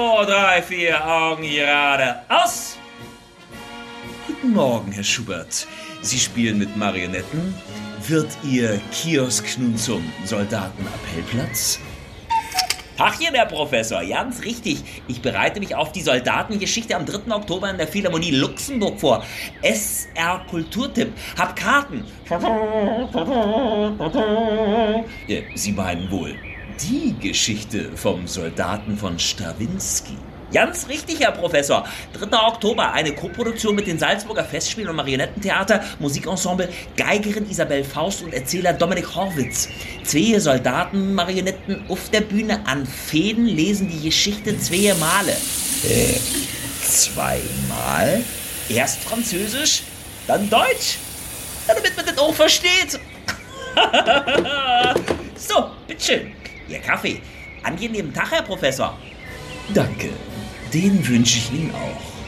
3, 4 Augen gerade. Aus! Guten Morgen, Herr Schubert. Sie spielen mit Marionetten? Wird Ihr Kiosk nun zum Soldatenappellplatz? Tachchen, Herr Professor, ganz richtig. Ich bereite mich auf die Soldatengeschichte am 3. Oktober in der Philharmonie Luxemburg vor. SR Kulturtipp. Hab Karten. Sie meinen wohl die Geschichte vom Soldaten von Strawinski? Ganz richtig, Herr Professor. 3. Oktober, eine Koproduktion mit den Salzburger Festspielen und Marionettentheater, Musikensemble, Geigerin Isabel Faust und Erzähler Dominik Horwitz. 2 Soldaten, Marionetten auf der Bühne an Fäden lesen die Geschichte 2 Male. 2 Mal? Erst Französisch, dann Deutsch, damit man das auch versteht. So, bitteschön, Ihr Kaffee. Angenehmen Tag, Herr Professor. Danke, den wünsche ich Ihnen auch.